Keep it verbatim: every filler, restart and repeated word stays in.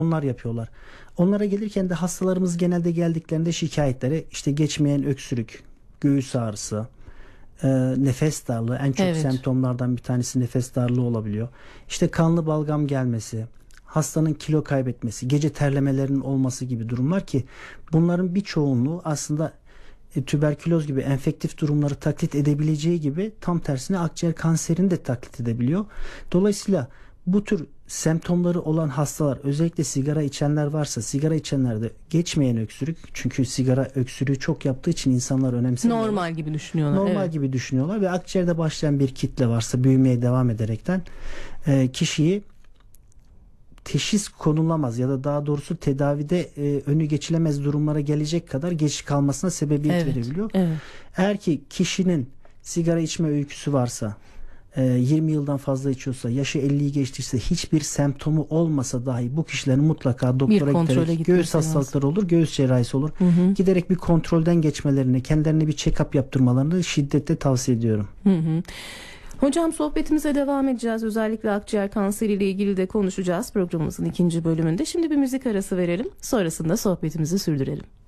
Onlar yapıyorlar. Onlara gelirken de hastalarımız genelde geldiklerinde şikayetleri işte geçmeyen öksürük, göğüs ağrısı, e, nefes darlığı, en çok Evet. semptomlardan bir tanesi nefes darlığı olabiliyor. İşte kanlı balgam gelmesi, hastanın kilo kaybetmesi, gece terlemelerinin olması gibi durumlar ki bunların bir çoğunluğu aslında e, tüberküloz gibi enfektif durumları taklit edebileceği gibi tam tersine akciğer kanserini de taklit edebiliyor. Dolayısıyla bu tür semptomları olan hastalar, özellikle sigara içenler varsa, sigara içenlerde geçmeyen öksürük, çünkü sigara öksürüğü çok yaptığı için insanlar önemsemiyorlar. Normal gibi düşünüyorlar. Normal evet. gibi düşünüyorlar ve akciğerde başlayan bir kitle varsa büyümeye devam ederekten e, kişiyi teşhis konulamaz ya da daha doğrusu tedavide e, önü geçilemez durumlara gelecek kadar geç kalmasına sebebiyet Evet, verebiliyor. evet. Eğer ki kişinin sigara içme öyküsü varsa, yirmi yıldan fazla içiyorsa, yaşı elliyi geçtiyse, hiçbir semptomu olmasa dahi bu kişilerin mutlaka doktora giderek, göğüs hastalıkları olur, göğüs cerrahisi olur. Hı hı. Giderek bir kontrolden geçmelerini, kendilerine bir check-up yaptırmalarını şiddetle tavsiye ediyorum. Hı hı. Hocam, sohbetimize devam edeceğiz. Özellikle akciğer kanseriyle ilgili de konuşacağız programımızın ikinci bölümünde. Şimdi bir müzik arası verelim. Sonrasında sohbetimizi sürdürelim.